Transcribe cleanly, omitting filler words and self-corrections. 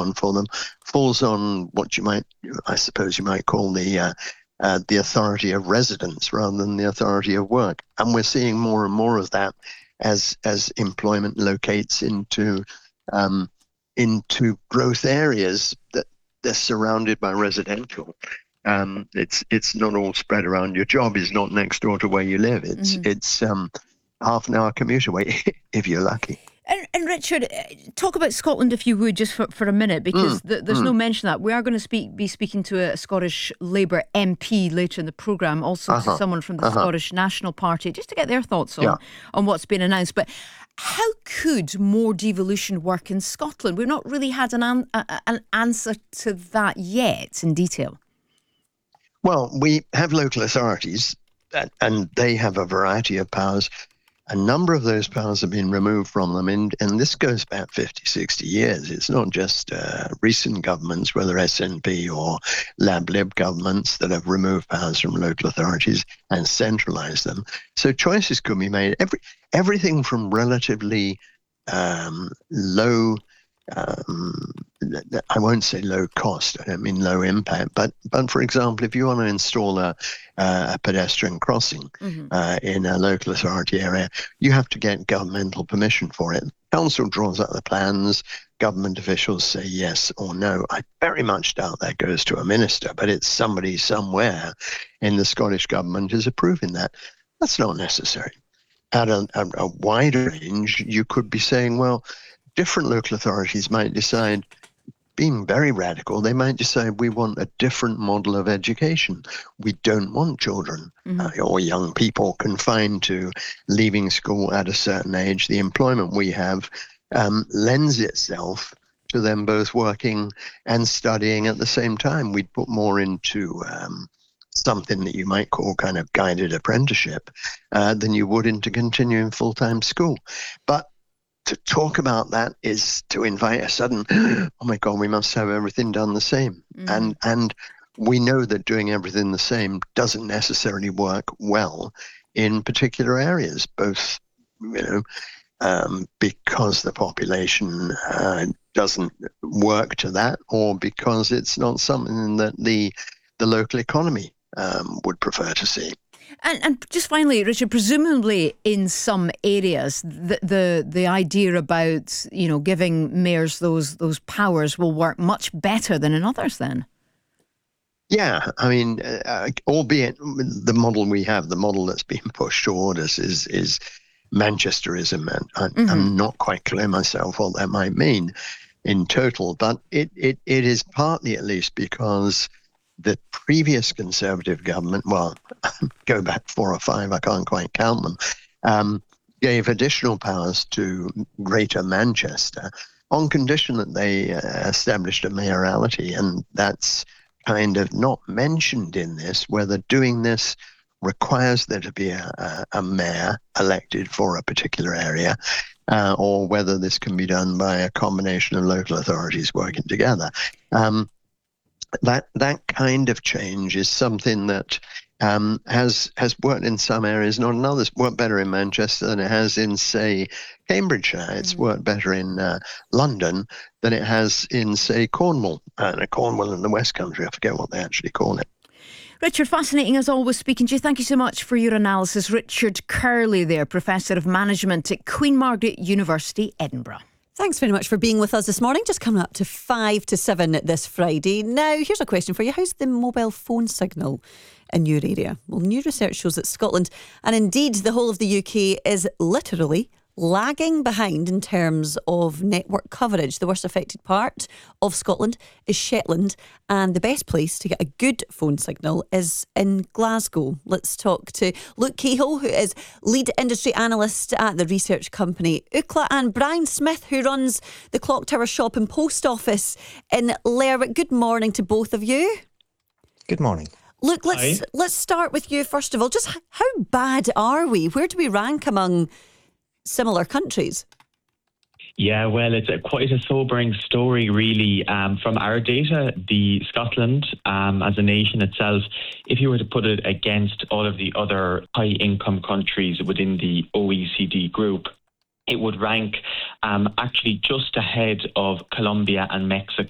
on for them falls on what I suppose you might call the authority of residence rather than the authority of work. And we're seeing more and more of that as employment locates into growth areas that they're surrounded by residential. It's not all spread around. Your job is not next door to where you live. It's half an hour commute away if you're lucky. And Richard, talk about Scotland if you would, just for a minute, because there's no mention of that. We are going to be speaking to a Scottish Labour MP later in the programme, also to someone from the Scottish National Party, just to get their thoughts on what's been announced. But how could more devolution work in Scotland? We've not really had an answer to that yet in detail. Well, we have local authorities, and they have a variety of powers. A number of those powers have been removed from them, and this goes back 50, 60 years. It's not just recent governments, whether SNP or Lib governments, that have removed powers from local authorities and centralised them. So choices could be made. Everything from relatively low, I won't say low cost, I don't mean low impact, but for example, if you want to install a pedestrian crossing in a local authority area, you have to get governmental permission for it. Council draws up the plans, government officials say yes or no. I very much doubt that goes to a minister, but it's somebody somewhere in the Scottish government is approving that. That's not necessary. At a wider range, you could be saying, well, different local authorities might decide, being very radical, they might decide we want a different model of education. We don't want children or young people confined to leaving school at a certain age. The employment we have lends itself to them both working and studying at the same time. We'd put more into something that you might call kind of guided apprenticeship than you would into continuing full-time school. But to talk about that is to invite a sudden, oh my God, we must have everything done the same. And we know that doing everything the same doesn't necessarily work well in particular areas, both, because the population doesn't work to that, or because it's not something that the local economy would prefer to see. And just finally, Richard, presumably in some areas, the idea about giving mayors those powers will work much better than in others. Then, yeah, I mean, albeit the model we have, the model that's being pushed toward us is Manchesterism, and I'm not quite clear myself what that might mean in total, but it is partly at least because the previous Conservative government, well, go back 4 or 5, I can't quite count them, gave additional powers to Greater Manchester on condition that they established a mayoralty. And that's kind of not mentioned in this, whether doing this requires there to be a mayor elected for a particular area, or whether this can be done by a combination of local authorities working together. That kind of change is something that has worked in some areas, not in others. Worked better in Manchester than it has in, say, Cambridgeshire. It's worked better in London than it has in, say, Cornwall. Cornwall in the West Country, I forget what they actually call it. Richard, fascinating as always speaking to you. Thank you so much for your analysis. Richard Curley there, Professor of Management at Queen Margaret University, Edinburgh. Thanks very much for being with us this morning. Just coming up to 5 to 7 this Friday. Now, here's a question for you. How's the mobile phone signal in your area? Well, new research shows that Scotland, and indeed the whole of the UK, is literally lagging behind in terms of network coverage. The worst affected part of Scotland is Shetland, and the best place to get a good phone signal is in Glasgow. Let's talk to Luke Kehoe, who is lead industry analyst at the research company Ookla, and Brian Smith, who runs the Clock Tower Shop and Post Office in Lerwick. Good morning to both of you. Good morning. Luke, let's start with you first of all. Just how bad are we? Where do we rank among similar countries? Yeah, well, it's quite a sobering story, really. From our data, the Scotland, as a nation itself, if you were to put it against all of the other high-income countries within the OECD group, it would rank actually just ahead of Colombia and Mexico.